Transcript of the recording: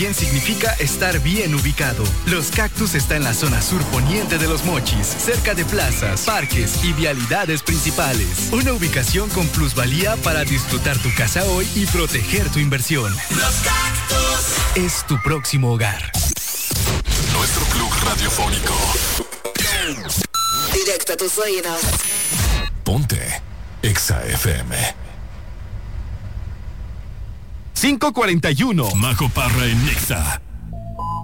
Bien significa estar bien ubicado. Los Cactus está en la zona sur poniente de Los Mochis, cerca de plazas, parques y vialidades principales. Una ubicación con plusvalía para disfrutar tu casa hoy y proteger tu inversión. Los Cactus es tu próximo hogar. Nuestro club radiofónico. Directo a tus oídos. Ponte Exa FM. 5:41. Majo Parra en Nexa.